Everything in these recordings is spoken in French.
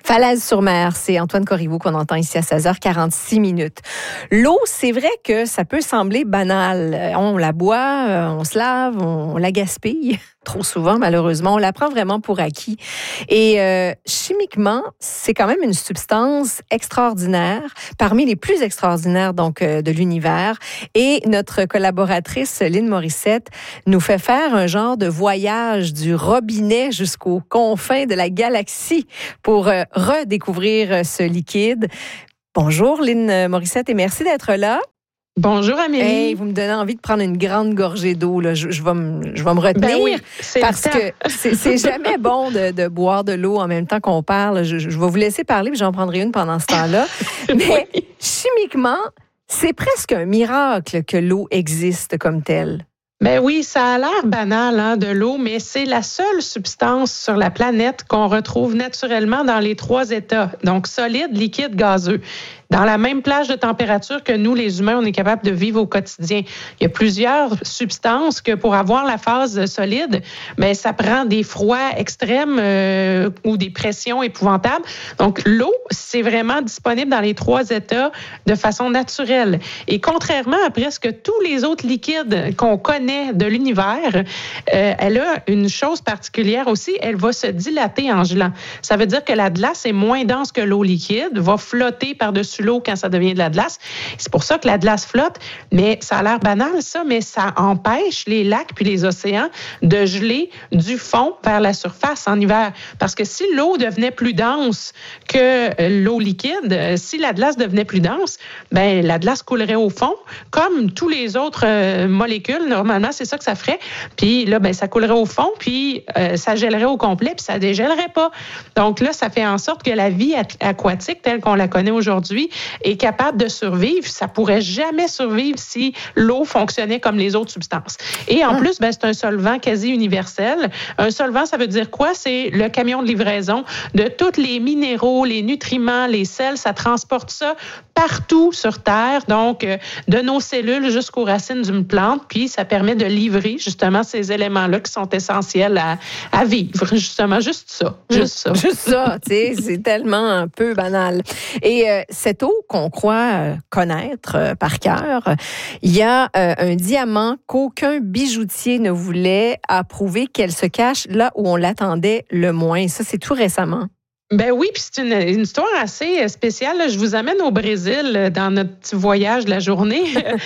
Falaise-sur-Mer, c'est Antoine Corriveau qu'on entend ici à 16h46. L'eau, c'est vrai que ça peut sembler banal. On la boit, on se lave, on la gaspille. Trop souvent, malheureusement, on la prend vraiment pour acquis. Et chimiquement, c'est quand même une substance extraordinaire, parmi les plus extraordinaires donc de l'univers. Et notre collaboratrice Lynn Morissette nous fait faire un genre de voyage du robinet jusqu'aux confins de la galaxie pour redécouvrir ce liquide. Bonjour Lynn Morissette et merci d'être là. Bonjour Amélie. Hey, vous me donnez envie de prendre une grande gorgée d'eau. Là. Je vais me retenir ben oui, parce que c'est jamais bon de boire de l'eau en même temps qu'on parle. Je vais vous laisser parler puis j'en prendrai une pendant ce temps-là. Mais oui. Chimiquement, c'est presque un miracle que l'eau existe comme telle. Ben oui, ça a l'air banal de l'eau, mais c'est la seule substance sur la planète qu'on retrouve naturellement dans les 3 états, donc solide, liquide, gazeux. Dans la même plage de température que nous, les humains, on est capable de vivre au quotidien. Il y a plusieurs substances que pour avoir la phase solide, ben ça prend des froids extrêmes ou des pressions épouvantables. Donc, l'eau, c'est vraiment disponible dans les 3 états de façon naturelle. Et contrairement à presque tous les autres liquides qu'on connaît de l'univers, elle a une chose particulière aussi, elle va se dilater en gelant. Ça veut dire que la glace est moins dense que l'eau liquide, va flotter par-dessus l'eau quand ça devient de la glace. C'est pour ça que la glace flotte, mais ça a l'air banal ça, mais ça empêche les lacs puis les océans de geler du fond vers la surface en hiver. Parce que si l'eau devenait plus dense que l'eau liquide, si la glace devenait plus dense, ben la glace coulerait au fond, comme tous les autres molécules. Normalement, c'est ça que ça ferait. Puis là, ben ça coulerait au fond, puis ça gèlerait au complet, puis ça dégèlerait pas. Donc là, ça fait en sorte que la vie aquatique, telle qu'on la connaît aujourd'hui, est capable de survivre. Ça pourrait jamais survivre si l'eau fonctionnait comme les autres substances. Et en plus, ben, c'est un solvant quasi universel. Un solvant, ça veut dire quoi? C'est le camion de livraison de tous les minéraux, les nutriments, les sels. Ça transporte ça partout sur Terre, donc de nos cellules jusqu'aux racines d'une plante. Puis, ça permet de livrer justement ces éléments-là qui sont essentiels à vivre. Justement, juste ça. Juste ça. Juste ça, tu sais, c'est tellement un peu banal. Et cette eau qu'on croit connaître par cœur, il y a un diamant qu'aucun bijoutier ne voulait approuver qu'elle se cache là où on l'attendait le moins. Ça, c'est tout récemment. Ben oui, puis c'est une histoire assez spéciale. Je vous amène au Brésil dans notre petit voyage de la journée.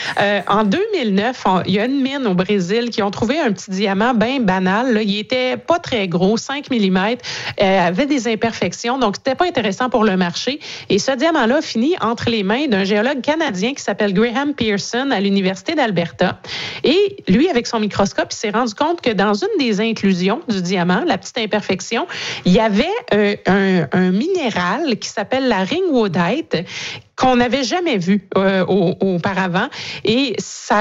En 2009, il y a une mine au Brésil qui ont trouvé un petit diamant bien banal. Là. Il était pas très gros, 5 mm, avait des imperfections, donc c'était pas intéressant pour le marché. Et ce diamant-là finit entre les mains d'un géologue canadien qui s'appelle Graham Pearson à l'Université d'Alberta. Et lui, avec son microscope, il s'est rendu compte que dans une des inclusions du diamant, la petite imperfection, il y avait un minéral qui s'appelle la ringwoodite qu'on n'avait jamais vu auparavant. Et ça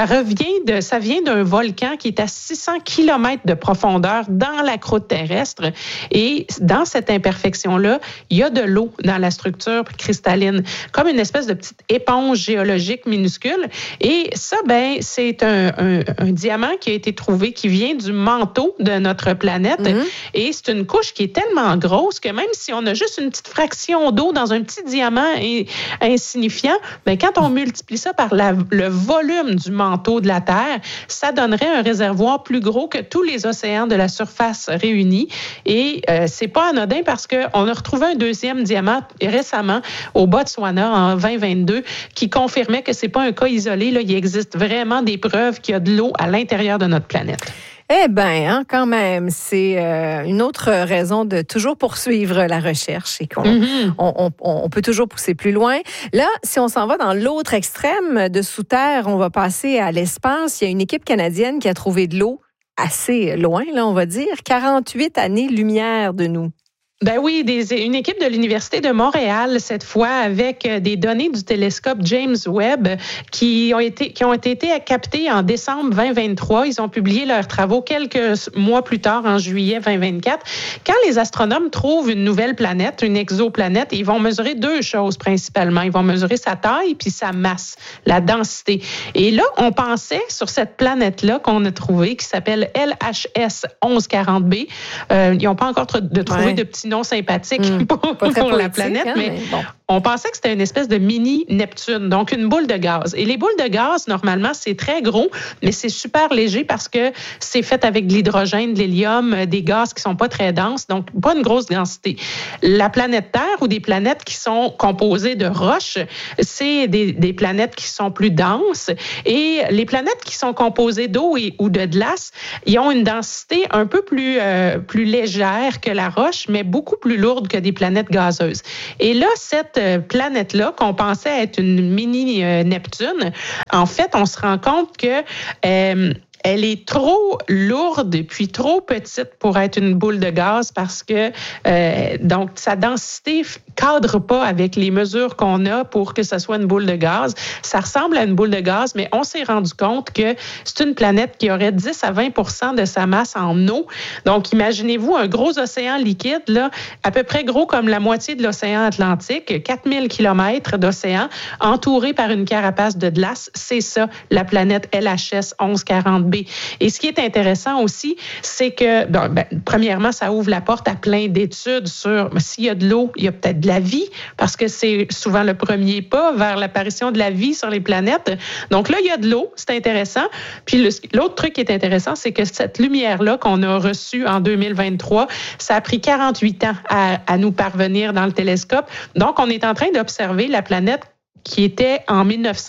vient d'un volcan qui est à 600 km de profondeur dans la croûte terrestre. Et dans cette imperfection-là, il y a de l'eau dans la structure cristalline, comme une espèce de petite éponge géologique minuscule. Et ça, ben, c'est un diamant qui a été trouvé, qui vient du manteau de notre planète. Mm-hmm. Et c'est une couche qui est tellement grosse que même si on a juste une petite fraction d'eau dans un petit diamant insignifiant, bien, quand on multiplie ça par le volume du manteau de la Terre, ça donnerait un réservoir plus gros que tous les océans de la surface réunis. Et c'est pas anodin parce qu'on a retrouvé un deuxième diamant récemment au Botswana en 2022 qui confirmait que c'est pas un cas isolé. Là, il existe vraiment des preuves qu'il y a de l'eau à l'intérieur de notre planète. Eh bien, quand même, c'est une autre raison de toujours poursuivre la recherche et qu'on peut toujours pousser plus loin. Là, si on s'en va dans l'autre extrême de sous terre, on va passer à l'espace. Il y a une équipe canadienne qui a trouvé de l'eau assez loin, là, on va dire, 48 années-lumière de nous. Ben oui, une équipe de l'Université de Montréal, cette fois, avec des données du télescope James Webb qui ont été captées en décembre 2023. Ils ont publié leurs travaux quelques mois plus tard, en juillet 2024. Quand les astronomes trouvent une nouvelle planète, une exoplanète, ils vont mesurer 2 choses principalement. Ils vont mesurer sa taille puis sa masse, la densité. Et là, on pensait sur cette planète-là qu'on a trouvée, qui s'appelle LHS 1140b. Ils n'ont pas encore trouvé de petits non sympathique pour la planète, hein, mais bon. On pensait que c'était une espèce de mini Neptune, donc une boule de gaz. Et les boules de gaz, normalement, c'est très gros, mais c'est super léger parce que c'est fait avec de l'hydrogène, de l'hélium, des gaz qui sont pas très denses, donc pas une grosse densité. La planète Terre ou des planètes qui sont composées de roches, c'est des planètes qui sont plus denses. Et les planètes qui sont composées d'eau ou de glace, ils ont une densité un peu plus légère que la roche, mais beaucoup plus lourde que des planètes gazeuses. Et là, cette planète-là, qu'on pensait être une mini Neptune, en fait, on se rend compte que elle est trop lourde puis trop petite pour être une boule de gaz parce que donc sa densité cadre pas avec les mesures qu'on a pour que ce soit une boule de gaz. Ça ressemble à une boule de gaz, mais on s'est rendu compte que c'est une planète qui aurait 10 à 20% de sa masse en eau. Donc, imaginez-vous un gros océan liquide, là, à peu près gros comme la moitié de l'océan Atlantique, 4000 km d'océan, entouré par une carapace de glace. C'est ça, la planète LHS 1140b. Et ce qui est intéressant aussi, c'est que, premièrement, ça ouvre la porte à plein d'études sur s'il y a de l'eau, il y a peut-être de la vie, parce que c'est souvent le premier pas vers l'apparition de la vie sur les planètes. Donc là, il y a de l'eau, c'est intéressant. Puis l'autre truc qui est intéressant, c'est que cette lumière-là qu'on a reçue en 2023, ça a pris 48 ans à nous parvenir dans le télescope. Donc, on est en train d'observer la planète qui était en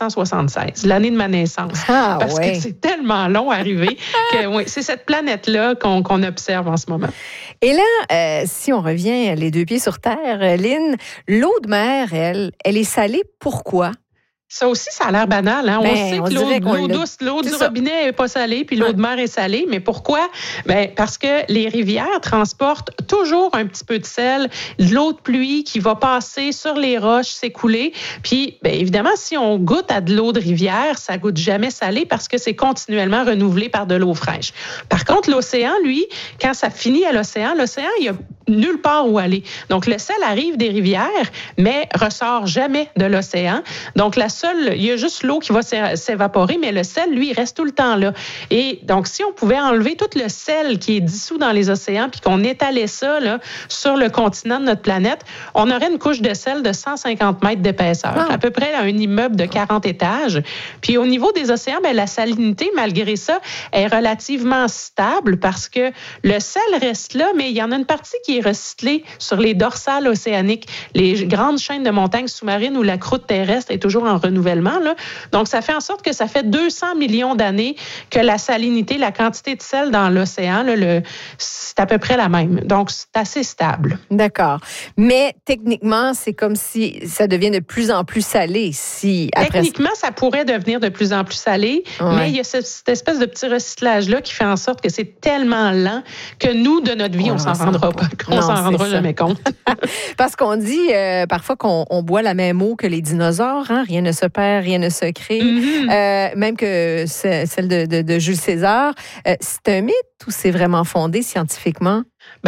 1976, l'année de ma naissance. Parce que c'est tellement long à arriver que c'est cette planète-là qu'on observe en ce moment. Et là, si on revient les deux pieds sur terre, Lynn, l'eau de mer, elle est salée, pourquoi? Ça aussi, ça a l'air banal. Hein? On sait que l'eau douce, l'eau du robinet n'est pas salée, puis l'eau de mer est salée. Mais pourquoi? Parce que les rivières transportent toujours un petit peu de sel, de l'eau de pluie qui va passer sur les roches, s'écouler. Puis, évidemment, si on goûte à de l'eau de rivière, ça goûte jamais salé parce que c'est continuellement renouvelé par de l'eau fraîche. Par contre, l'océan, lui, quand ça finit à l'océan, il y a nulle part où aller. Donc, le sel arrive des rivières, mais ressort jamais de l'océan. Donc, il y a juste l'eau qui va s'évaporer, mais le sel, lui, il reste tout le temps là. Et donc, si on pouvait enlever tout le sel qui est dissous dans les océans puis qu'on étalait ça là, sur le continent de notre planète, on aurait une couche de sel de 150 mètres d'épaisseur, à peu près un immeuble de 40 étages. Puis au niveau des océans, la salinité, malgré ça, est relativement stable parce que le sel reste là, mais il y en a une partie qui est recyclée sur les dorsales océaniques, les grandes chaînes de montagnes sous-marines où la croûte terrestre est toujours en renouvellement. Là. Donc, ça fait en sorte que ça fait 200 millions d'années que la salinité, la quantité de sel dans l'océan, là, c'est à peu près la même. Donc, c'est assez stable. D'accord. Mais techniquement, c'est comme si ça devient de plus en plus salé. Techniquement, ça pourrait devenir de plus en plus salé, mais il y a cette espèce de petit recyclage-là qui fait en sorte que c'est tellement lent que nous, de notre vie, on s'en rendra pas. On s'en rendra jamais compte. Parce qu'on dit parfois qu'on boit la même eau que les dinosaures, hein? Rien ne se perd, rien ne se crée. Même que celle de Jules César. C'est un mythe ou c'est vraiment fondé scientifiquement?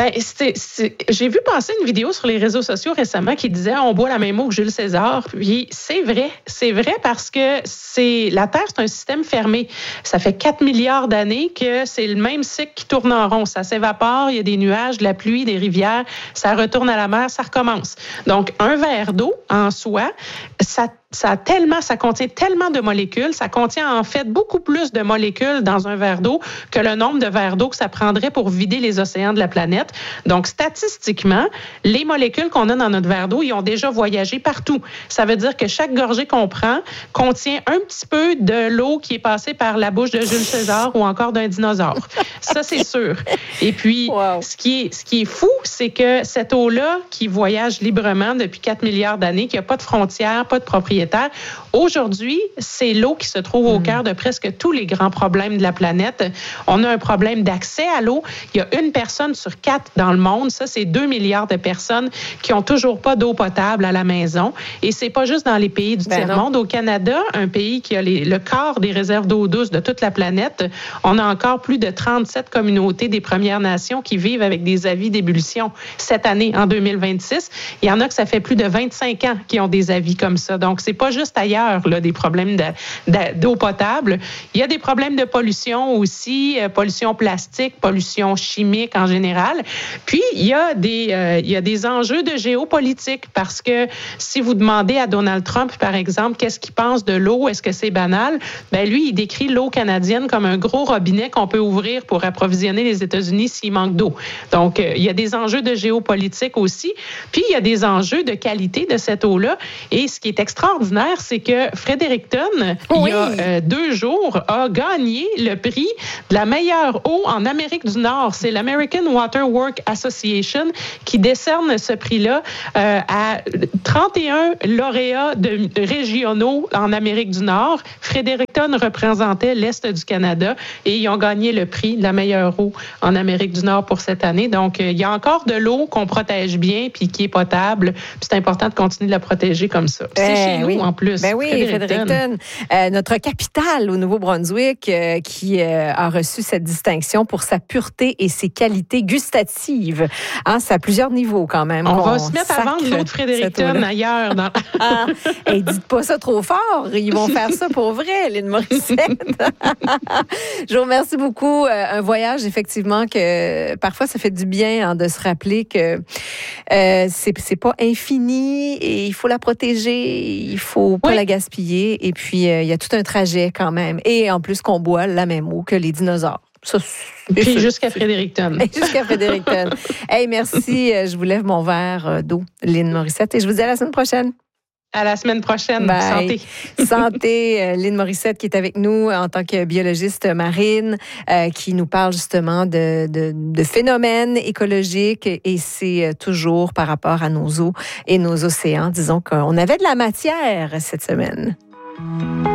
J'ai vu passer une vidéo sur les réseaux sociaux récemment qui disait on boit la même eau que Jules César. Puis c'est vrai parce que la Terre, c'est un système fermé. Ça fait 4 milliards d'années que c'est le même cycle qui tourne en rond. Ça s'évapore, il y a des nuages, de la pluie, des rivières, ça retourne à la mer, ça recommence. Donc, un verre d'eau en soi, ça contient tellement de molécules, ça contient en fait beaucoup plus de molécules dans un verre d'eau que le nombre de verres d'eau que ça prendrait pour vider les océans de la planète. Donc, statistiquement, les molécules qu'on a dans notre verre d'eau, ils ont déjà voyagé partout. Ça veut dire que chaque gorgée qu'on prend contient un petit peu de l'eau qui est passée par la bouche de Jules César ou encore d'un dinosaure. Ça, c'est sûr. Et puis, ce qui est fou, c'est que cette eau-là qui voyage librement depuis 4 milliards d'années, qui n'a pas de frontières, pas de propriétaires, aujourd'hui, c'est l'eau qui se trouve au cœur de presque tous les grands problèmes de la planète. On a un problème d'accès à l'eau. Il y a 1 personne sur 4 dans le monde. Ça, c'est 2 milliards de personnes qui ont toujours pas d'eau potable à la maison. Et c'est pas juste dans les pays du tiers-monde. Au Canada, un pays qui a le quart des réserves d'eau douce de toute la planète, on a encore plus de 37 communautés des Premières Nations qui vivent avec des avis d'ébullition. Cette année, en 2026, il y en a que ça fait plus de 25 ans qui ont des avis comme ça. Donc, c'est pas juste ailleurs, là, des problèmes d'eau potable. Il y a des problèmes de pollution aussi, pollution plastique, pollution chimique en général. général. Puis, il y a des enjeux de géopolitique parce que si vous demandez à Donald Trump, par exemple, qu'est-ce qu'il pense de l'eau, est-ce que c'est banal? Ben lui, il décrit l'eau canadienne comme un gros robinet qu'on peut ouvrir pour approvisionner les États-Unis s'il manque d'eau. Donc, il y a des enjeux de géopolitique aussi. Puis, il y a des enjeux de qualité de cette eau-là. Et ce qui est extraordinaire, c'est que Fredericton, il y a 2 jours, a gagné le prix de la meilleure eau en Amérique du Nord. C'est l'American Water Works Association qui décerne ce prix-là à 31 lauréats régionaux en Amérique du Nord. Fredericton représentait l'Est du Canada et ils ont gagné le prix de la meilleure eau en Amérique du Nord pour cette année. Donc, il y a encore de l'eau qu'on protège bien puis qui est potable. Puis c'est important de continuer de la protéger comme ça. C'est chez nous, en plus. Ben oui, Fredericton. Notre capitale au Nouveau-Brunswick qui a reçu cette distinction pour sa pureté et ses qualités gustatives. Hein, c'est à plusieurs niveaux quand même. On va se mettre à vendre l'eau de Fredericton ailleurs. Hey, dites pas ça trop fort. Ils vont faire ça pour vrai, Lynn Morissette. Je vous remercie beaucoup. Un voyage, effectivement, que parfois ça fait du bien de se rappeler que c'est pas infini et il faut la protéger, il faut pas la gaspiller. Et puis, il y a tout un trajet quand même. Et en plus qu'on boit la même eau que les dinosaures. Ça, puis jusqu'à Fredericton. Jusqu'à Fredericton. Hey, merci. Je vous lève mon verre d'eau, Lynn Morissette. Et je vous dis à la semaine prochaine. À la semaine prochaine. Bye. Santé. Santé. Lynn Morissette qui est avec nous en tant que biologiste marine, qui nous parle justement de phénomènes écologiques et c'est toujours par rapport à nos eaux et nos océans. Disons qu'on avait de la matière cette semaine.